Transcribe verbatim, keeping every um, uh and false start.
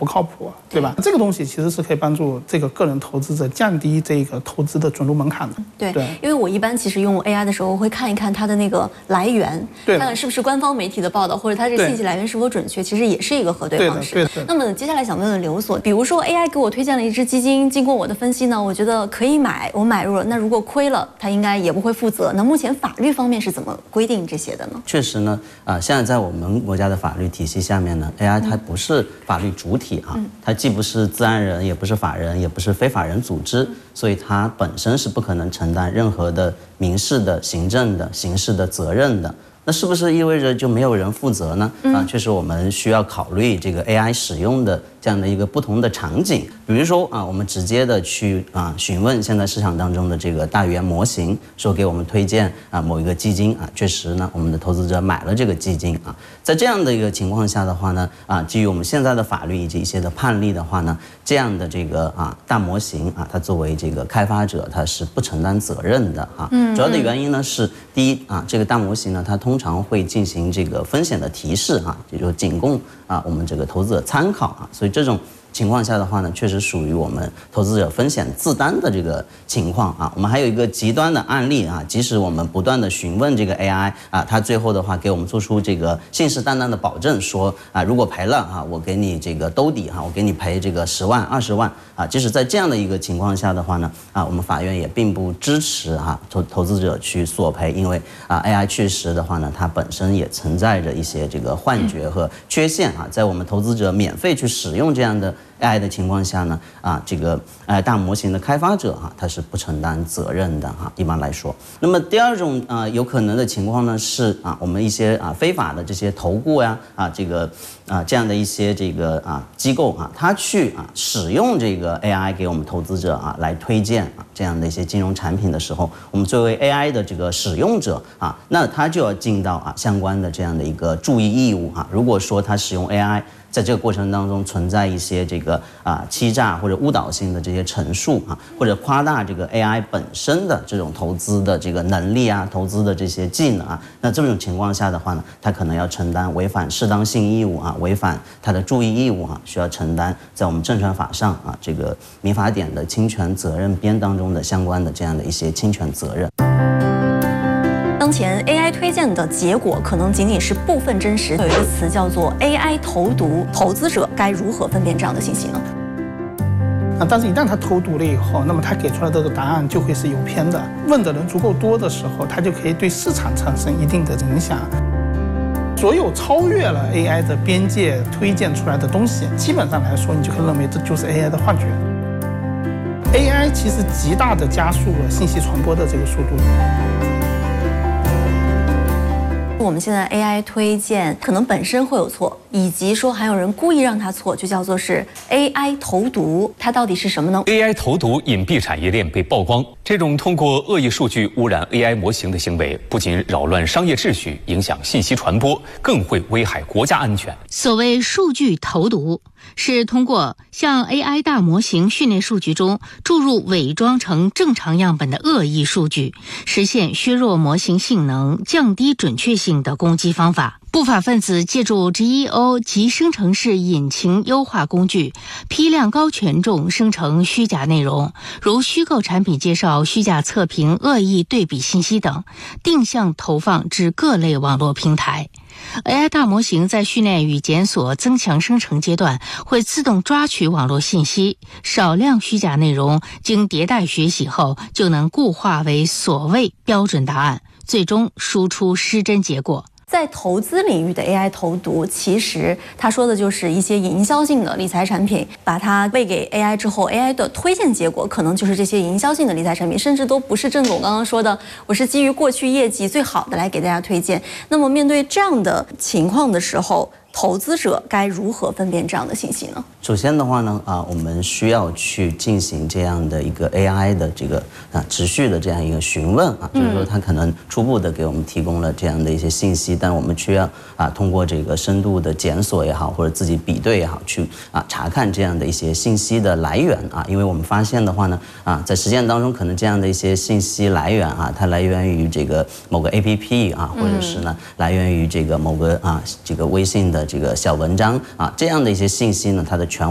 不靠谱，对吧？这个东西其实是可以帮助这个个人投资者降低这个投资的准入门槛的。 对，对，因为我一般其实用 A I 的时候，会看一看它的那个来源，看看是不是官方媒体的报道，或者它这个信息来源是否准确，其实也是一个核对方式。 对的，对的。 那么接下来想问问刘所，比如说 A I 给我推荐了一只基金，经过我的分析呢，我觉得可以买，我买入了，那如果亏了，它应该也不会负责。那目前法律方面是怎么规定这些的呢？ 确实呢，啊、呃，现在在我们国家的法律体系下面呢 ，A I 它不是法律主体啊，嗯、它既不是自然人，也不是法人，也不是非法人组织，嗯、所以它本身是不可能承担任何的民事的、行政的、刑事的责任的。那是不是意味着就没有人负责呢？啊，确实我们需要考虑这个 A I 使用的这样的一个不同的场景。比如说啊，我们直接的去啊询问现在市场当中的这个大语言模型，说给我们推荐啊某一个基金啊，确实呢，我们的投资者买了这个基金啊，在这样的一个情况下的话呢，啊，基于我们现在的法律以及一些的判例的话呢，这样的这个啊大模型啊，它作为这个开发者，它是不承担责任的啊。嗯，主要的原因呢是第一啊，这个大模型呢，它通常会进行这个风险的提示啊，也就是仅供啊我们这个投资者参考啊，所以这种情况下的话呢，确实属于我们投资者风险自担的这个情况啊。我们还有一个极端的案例啊，即使我们不断的询问这个 A I 啊，它最后的话给我们做出这个信誓旦旦的保证，说啊，如果赔了啊，我给你这个兜底哈，我给你赔这个十万、二十万啊。即使在这样的一个情况下的话呢，啊，我们法院也并不支持啊投投资者去索赔，因为啊 A I 确实的话呢，它本身也存在着一些这个幻觉和缺陷啊，在我们投资者免费去使用这样的A I 的情况下呢，啊，这个呃大模型的开发者啊，他是不承担责任的哈、啊。一般来说，那么第二种啊有可能的情况呢是啊，我们一些啊非法的这些投顾呀啊这个啊这样的一些这个啊机构啊，他去啊使用这个 A I 给我们投资者啊来推荐啊这样的一些金融产品的时候，我们作为 A I 的这个使用者啊，那他就要尽到啊相关的这样的一个注意义务啊。如果说他使用 A I，在这个过程当中存在一些这个啊欺诈或者误导性的这些陈述啊，或者夸大这个 A I 本身的这种投资的这个能力啊，投资的这些技能啊，那这种情况下的话呢，他可能要承担违反适当性义务啊，违反他的注意义务啊，需要承担在我们证券法上啊这个民法典的侵权责任编当中的相关的这样的一些侵权责任。 当前 A I 推荐的结果可能仅仅是部分真实，有一个词叫做 A I 投毒，投资者该如何分辨这样的信息呢？ 啊，但是一旦他投毒了以后，那么他给出来的这个答案就会是有偏的。问的人足够多的时候，他就可以对市场产生一定的影响。所有超越了 A I 的边界推荐出来的东西，基本上来说，你就可以认为这就是 A I 的幻觉。A I 其实极大的加速了信息传播的这个速度。 我们现在 A I 推荐可能本身会有错，以及说还有人故意让它错，就叫做是 A I 投毒，它到底是什么呢 ？A I 投毒隐蔽产业链被曝光，这种通过恶意数据污染 A I 模型的行为，不仅扰乱商业秩序，影响信息传播，更会危害国家安全。 所谓数据投毒，是通过向 A I 大模型训练数据中注入伪装成正常样本的恶意数据，实现削弱模型性能、降低准确性的攻击方法。不法分子借助 G E O 及生成式引擎优化工具，批量高权重生成虚假内容，如虚构产品介绍、虚假测评、恶意对比信息等，定向投放至各类网络平台。A I 大模型在训练与检索增强生成阶段，会自动抓取网络信息，少量虚假内容经迭代学习后，就能固化为所谓标准答案，最终输出失真结果。 在投资领域的 A I 投毒，其实他说的就是一些营销性的理财产品，把它喂给 A I 之后 ，A I 的推荐结果可能就是这些营销性的理财产品，甚至都不是郑总刚刚说的，我是基于过去业绩最好的来给大家推荐。那么面对这样的情况的时候，投资者该如何分辨这样的信息呢？ 首先的话呢，啊，我们需要去进行这样的一个 A I 的这个啊持续的这样一个询问啊，就是说它可能初步的给我们提供了这样的一些信息，但我们需要啊通过这个深度的检索也好，或者自己比对也好，去啊查看这样的一些信息的来源啊，因为我们发现的话呢，啊在实践当中可能这样的一些信息来源啊，它来源于这个某个 A P P 啊，或者是呢来源于这个某个啊这个微信的这个小文章啊，这样的一些信息呢，它的权